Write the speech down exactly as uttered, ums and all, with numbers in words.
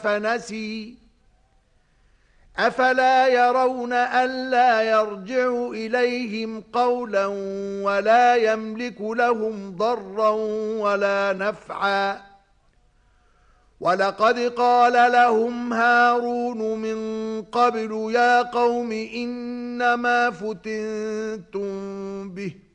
فنسي أفلا يرون ألا يرجع إليهم قولا ولا يملك لهم ضرا ولا نفعا ولقد قال لهم هارون من قبل يا قوم إنما فتنتم به